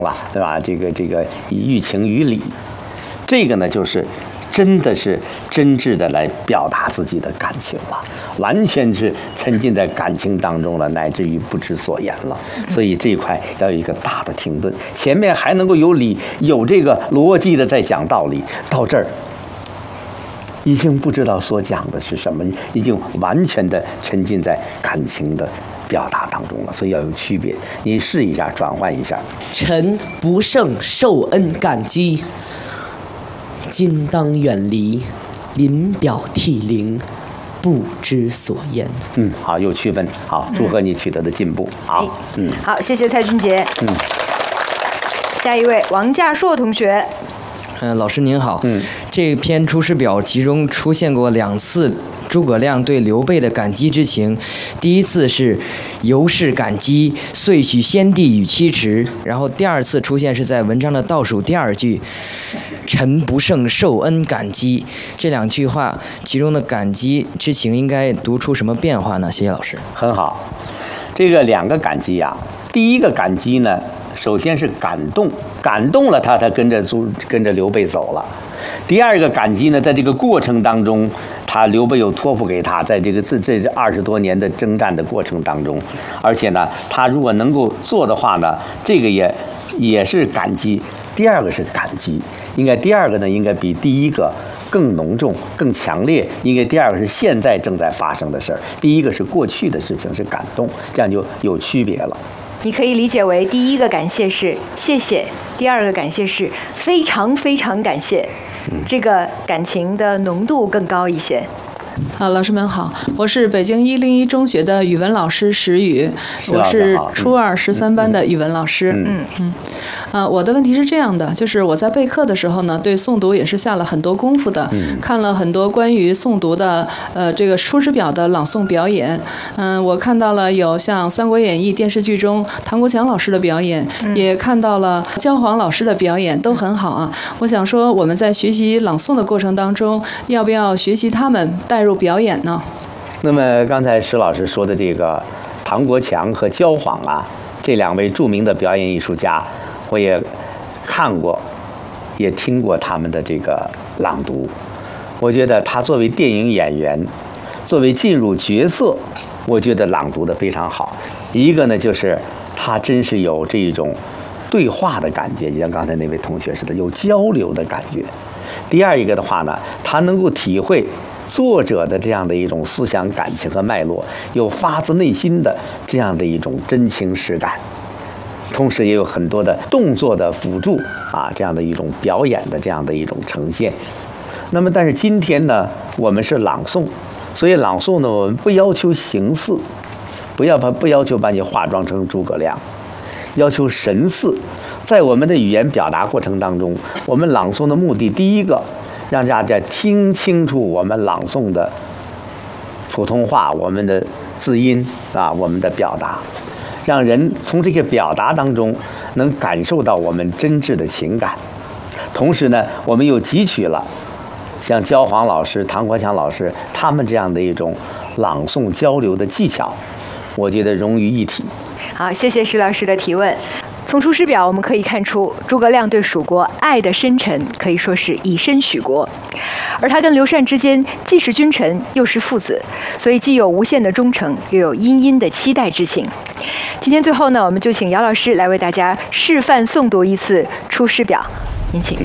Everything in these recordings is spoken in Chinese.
了，对吧？这个寓情于理，这个呢就是真的是真挚的来表达自己的感情了，完全是沉浸在感情当中了，乃至于不知所言了。所以这一块要有一个大的停顿，前面还能够有理有这个逻辑的在讲道理，到这儿已经不知道所讲的是什么，已经完全的沉浸在感情的表达当中了，所以要有区别。你试一下，转换一下。 臣不胜受恩感激，今当远离，临表涕零，不知所言。 好，有区分。好，祝贺你取得的进步。好， 好，谢谢蔡俊杰。下一位王稼硕同学。 老师您好。这篇《出师表》其中出现过2次诸葛亮对刘备的感激之情，第一次是由是感激，遂许先帝与妻池，然后第2次出现是在文章的倒数第2句，臣不胜受恩感激。这2句话其中的感激之情应该读出什么变化呢？谢谢老师。 很好，这个2个感激呀，第一个感激呢，首先是感动，感动了他跟着刘备走了。第2个感激呢，在这个过程当中，刘备又托付给他，在这20多年的征战的过程当中，而且呢，他如果能够做的话呢，这个也是感激。第2个是感激，第2个呢，应该比第1个更浓重、更强烈。第2个是现在正在发生的事儿，第1个是过去的事情，是感动，这样就有区别了。 你可以理解为第1个感谢是谢谢，第2个感谢是非常非常感谢，这个感情的浓度更高一些。 老师们好，我是北京101中学的语文老师石宇，我是初2 13班的语文老师。我的问题是这样的，就是我在备课的时候呢，对诵读也是下了很多功夫的，看了很多关于诵读的这个《出师表》的朗诵表演。我看到了有像《三国演义》电视剧中唐国强老师的表演，也看到了焦黄老师的表演，都很好啊。我想说，我们在学习朗诵的过程当中，要不要学习他们带入表演呢？ 那么刚才石老师说的这个唐国强和焦晃啊，这2位著名的表演艺术家，我也看过，也听过他们的这个朗读。我觉得他作为电影演员，作为进入角色，我觉得朗读的非常好。一个呢，就是他真是有这种对话的感觉，就像刚才那位同学似的，有交流的感觉。第2一个的话呢，他能够体会作者的这样的一种思想感情和脉络，有发自内心的这样的一种真情实感，同时也有很多的动作的辅助啊，这样的一种表演的这样的一种呈现。那么但是今天呢，我们是朗诵，所以朗诵呢，我们不要求形似，不要求把你化妆成诸葛亮，要求神似。在我们的语言表达过程当中，我们朗诵的目的，第1个让大家听清楚我们朗诵的普通话，我们的字音啊，我们的表达，让人从这个表达当中能感受到我们真挚的情感。同时呢，我们又汲取了像焦黄老师、唐国强老师他们这样的一种朗诵交流的技巧，我觉得融于一体。 好，谢谢石老师的提问。从《出师表》我们可以看出，诸葛亮对蜀国爱的深沉，可以说是以身许国。而他跟刘禅之间既是君臣，又是父子，所以既有无限的忠诚，又有殷殷的期待之情。今天最后呢，我们就请姚老师来为大家示范诵读一次《出师表》，您请。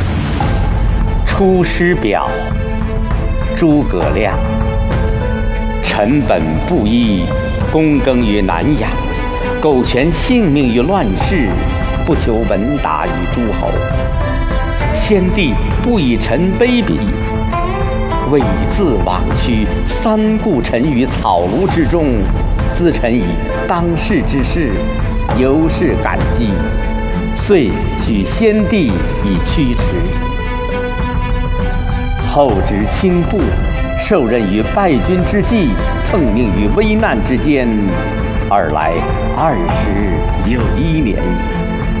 《出师表》，诸葛亮。臣本布衣，躬耕于南阳，苟全性命于乱世，不求闻达于诸侯。先帝不以臣卑鄙，猥自枉屈，三顾臣于草庐之中，咨臣以当世之事，由是感激，遂许先帝以驱驰。后值亲父，受任于败军之际，奉命于危难之间，尔来26年矣。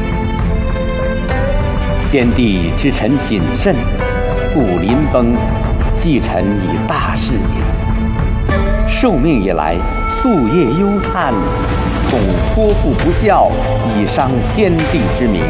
先帝知臣谨慎，故临崩，寄臣以大事也。 受命以来，夙夜忧叹，恐托付不孝，以伤先帝之名。